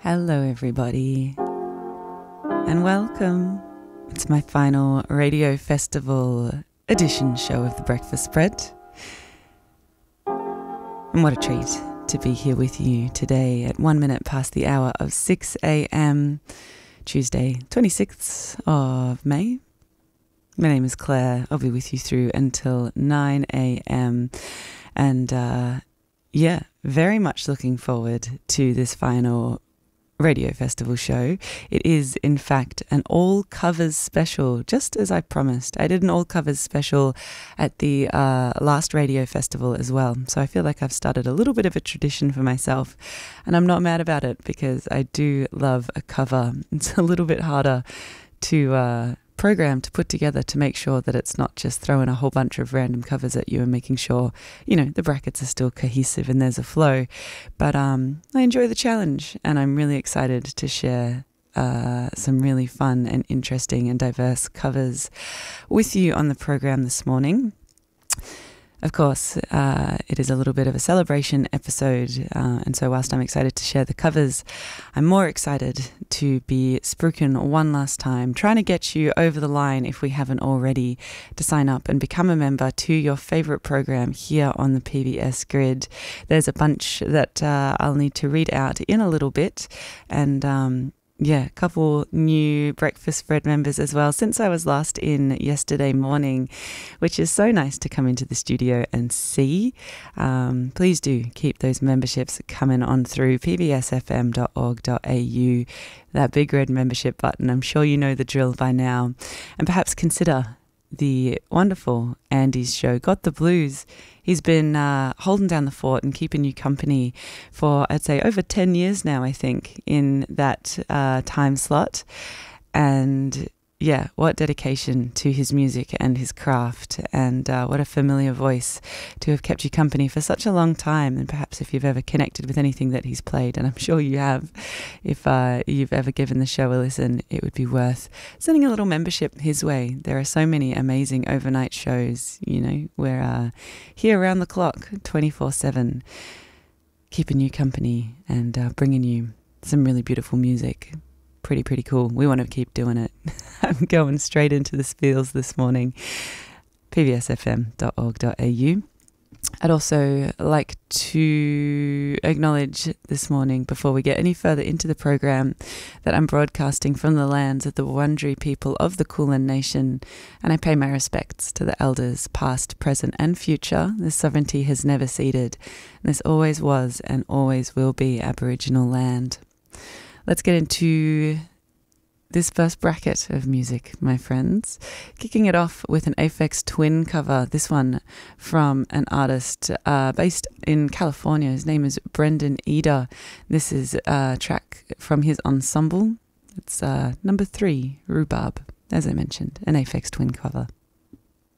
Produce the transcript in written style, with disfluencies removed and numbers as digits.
Hello everybody and welcome. It's my final Radio Festival edition show of The Breakfast Spread. And what a treat to be here with you today at 1 minute past the hour of 6 a.m. Tuesday, 26th of May. My name is Claire. I'll be with you through until 9 a.m. And very much looking forward to this final Radio Festival show. It is, in fact, an all covers special, just as I promised. I did an all covers special at the last Radio Festival as well. So I feel like I've started a little bit of a tradition for myself, and I'm not mad about it because I do love a cover. It's a little bit harder to program to put together to make sure that it's not just throwing a whole bunch of random covers at you and making sure, you know, the brackets are still cohesive and there's a flow. But I enjoy the challenge, and I'm really excited to share some really fun and interesting and diverse covers with you on the program this morning. Of course, it is a little bit of a celebration episode, and so whilst I'm excited to share the covers, I'm more excited to be spruiking one last time, trying to get you over the line, if we haven't already, to sign up and become a member to your favourite program here on the PBS Grid. There's a bunch that I'll need to read out in a little bit, and a couple new Breakfast Spread members as well since I was last in yesterday morning, which is so nice to come into the studio and see. Please do keep those memberships coming on through pbsfm.org.au, that big red membership button. I'm sure you know the drill by now. And perhaps consider the wonderful Andy's show, Got the Blues. He's been holding down the fort and keeping you company for, I'd say, over 10 years now, I think, in that time slot. And yeah, what dedication to his music and his craft, and what a familiar voice to have kept you company for such a long time. And perhaps if you've ever connected with anything that he's played, and I'm sure you have, if you've ever given the show a listen, it would be worth sending a little membership his way. There are so many amazing overnight shows, you know, we're here around the clock, 24/7, keeping you company and bringing you some really beautiful music. Pretty cool. We want to keep doing it. I'm going straight into the spiels this morning. pbsfm.org.au. I'd also like to acknowledge this morning, before we get any further into the program, that I'm broadcasting from the lands of the Wurundjeri people of the Kulin Nation, and I pay my respects to the elders past, present and future. This sovereignty has never ceded, and this always was and always will be Aboriginal land. Let's get into this first bracket of music, my friends. Kicking it off with an Aphex Twin cover. This one from an artist based in California. His name is Brendan Eder. This is a track from his ensemble. It's number 3, Rhubarb. As I mentioned, an Aphex Twin cover.